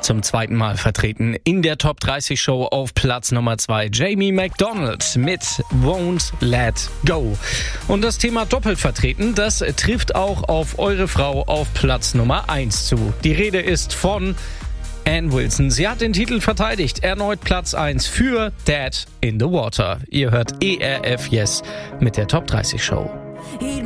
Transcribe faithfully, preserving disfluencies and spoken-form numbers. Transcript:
Zum zweiten Mal vertreten in der Top dreißig Show auf Platz Nummer zwei Jamie McDonald mit Won't Let Go. Und das Thema doppelt vertreten, das trifft auch auf eure Frau auf Platz Nummer eins zu. Die Rede ist von Ann Wilson. Sie hat den Titel verteidigt. Erneut Platz eins für Dead in the Water. Ihr hört E R F Yes mit der Top dreißig Show.